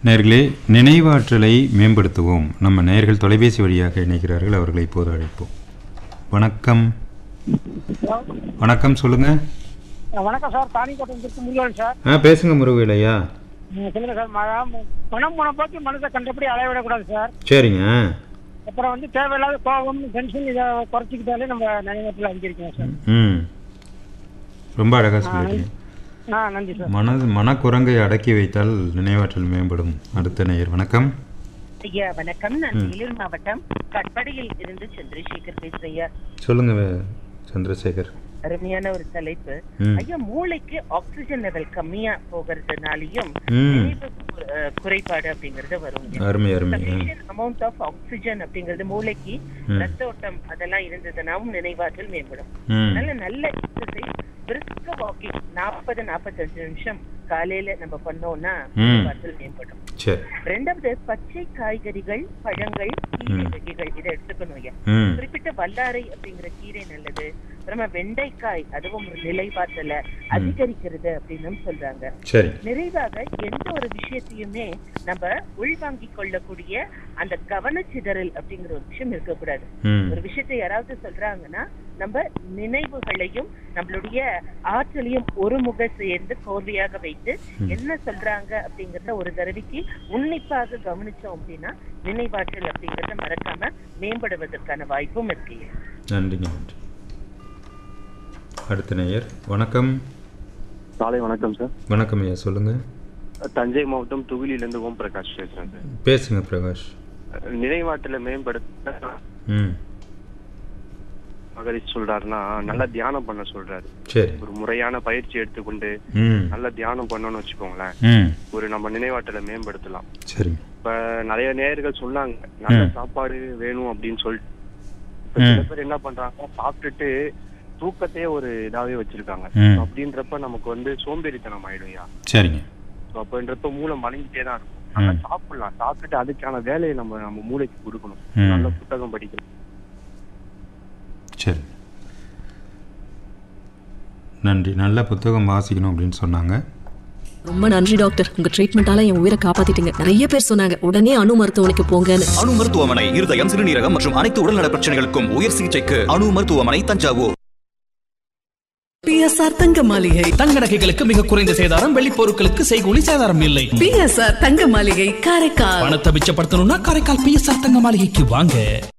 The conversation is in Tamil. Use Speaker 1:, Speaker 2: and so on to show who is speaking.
Speaker 1: நேயர்களே, நினைவாற்றலை மேம்படுத்துவோம். நம்ம நேயர்கள் தொலைபேசி வழியாக இணைகிறார்கள். அவர்களை இப்போது அழைப்போம். வணக்கம். வணக்கம், சொல்லுங்க.
Speaker 2: வணக்கம் சார், தானிக்கோட்டை முருகன் சார்.
Speaker 1: பேசுங்க முருகையா.
Speaker 2: சொல்லுங்க சார். மனம் போன போக்கு மனசை கண்டபடி அளவிடக்கூடாது சார்.
Speaker 1: சரிங்க.
Speaker 2: அப்புறம் தேவையில்லாத கோபம், டென்ஷன் இதை குறைச்சிக்கிட்டாலே நம்ம நினைவாற்றல் அங்கிருக்கோம் சார்.
Speaker 1: ரொம்ப அழகா சொல்லிட்டீங்க.
Speaker 2: நன்றி சார்.
Speaker 1: மனக்குரங்கை அடக்கி வைத்தால் நினைவாற்றல் மேம்படும். அடுத்த நேயர். வணக்கம்.
Speaker 3: ஐயா வணக்கம். நான் வேலூர் மாவட்டம் கட்படியில் இருந்து சந்திரசேகர் பேசுறேன்.
Speaker 1: சொல்லுங்க சந்திரசேகர்.
Speaker 3: அருமையான ஒரு தலைப்பு ஐயா. மூளைக்கு ஆக்சிஜன் லெவல் கம்மியா போகிறதுனாலயும் குறைபாடு அப்படிங்கறது வரும். அமௌண்ட் ஆஃப் ஆக்சிஜன் அப்படிங்கறது மூளைக்கு ரத்த ஓட்டம் அதெல்லாம் இருந்ததுனாவும் நினைவாற்றல் மேம்படும். நல்ல எக்ஸசைஸ், பிரிஸ்க் வாக்கிங் 40-45 நிமிஷம் காலையில நம்ம பண்ணோம்னா நினைவாற்றல் மேம்படும். ரெண்டாவது, பச்சை காய்கறிகள், பழங்கள், கீரை வகைகள் இதை எடுத்துக்கணும் ஐயா. குறிப்பிட்ட வல்லாரை அப்படிங்கிற கீரை நல்லது. அப்புறமா வெண்டைக்காய், அதுவும் ஒரு நிலைவாற்றல அதிகரிக்கிறது அப்படின்னு சொல்றாங்க. நிறைவாக எந்த ஒரு விஷயத்தையுமே நம்ம உள்வாங்கிக் கொள்ளக்கூடிய அந்த கவனச்சிதறல் அப்படிங்கிற ஒரு விஷயம் இருக்கக்கூடாது. ஒரு விஷயத்தை யாராவது சொல்றாங்கன்னா நம்ம நினைவுகளையும் நம்மளுடைய ஆற்றலையும் ஒருமுக சேர்ந்து கோர்வையாக வைத்து என்ன சொல்றாங்க அப்படிங்கறத ஒரு தடவைக்கு உன்னிப்பாக கவனிச்சோம் அப்படின்னா நினைவாற்றல் அப்படிங்கறத மறக்காம மேம்படுவதற்கான வாய்ப்பும் இருக்கு.
Speaker 1: நன்றி. நன்றி. அடுத்த நேயர். வணக்கம்.
Speaker 4: காலை வணக்கம் சார்.
Speaker 1: வணக்கம் ஐயா, சொல்லுங்க.
Speaker 4: தஞ்சை மாவட்டம் துகிலிலிருந்து ஓம் பிரகாஷ் பேசுறேன் சார்.
Speaker 1: பேசுங்க பிரகாஷ்.
Speaker 4: நினைவாற்றலை மேம்படுத்த மகரிஷ் சொல்றாருன்னா நல்லா தியானம் பண்ண சொல்றாரு. ஒரு முறையான பயிற்சி எடுத்துக்கொண்டு நல்லா தியானம் பண்ணோம்னு வச்சுக்கோங்களேன், ஒரு நம்ம நினைவாற்றலை மேம்படுத்தலாம். இப்ப நிறைய நேயர்கள் சொன்னாங்க நல்ல சாப்பாடு வேணும் அப்படின்னு சொல்லிட்டு. சில பேர் என்ன பண்றாங்க, சாப்பிட்டுட்டு தூக்கத்தையே ஒரு இதாவே வச்சிருக்காங்க. அப்படின்றப்ப நமக்கு சோம்பேறித்தனம் ஆயிடும்யா. சரிங்க. அப்படின்றப்ப மூளை மலங்கிட்டே தான் இருக்கும். நல்லா சாப்பிடலாம், சாப்பிட்டுட்டு அதுக்கான வேலையை நம்ம மூளைக்கு கொடுக்கணும். நல்ல புத்தகம் படிக்கணும்.
Speaker 1: சரி, நன்றி. நல்ல புத்தகம் வாசிக்கணும் அப்படின்னு சொன்னாங்க.
Speaker 5: ரொம்ப நன்றி டாக்டர், உங்க ட்ரீட்மெண்டால என் உயிரை காப்பாத்திட்டீங்க. நிறைய பேர் சொன்னாங்க உடனே அணு மருத்துவமனைக்கு போங்கன்னு.
Speaker 6: அணு மருத்துவமனை இருதயம், சிறுநீரகம் மற்றும் அனைத்து உடல்நல பிரச்சனைகளுக்கும் உயர் சிகிச்சைக்கு அணு மருத்துவமனை, தஞ்சாவூர்.
Speaker 7: பிஎஸ்ஆர் தங்க மாளிகை.
Speaker 8: தங்க நகைகளுக்கு மிக குறைந்த சேதாரம், வெள்ளி பொருட்களுக்கு செய்கூலி சேதாரம் இல்லை.
Speaker 7: பிஎஸ்ஆர் தங்க மாளிகை, காரைக்கால்.
Speaker 8: பணத்தை மிச்சப்படுத்தணும்னா காரைக்கால் பிஎஸ்ஆர் தங்க மாளிகைக்கு வாங்க.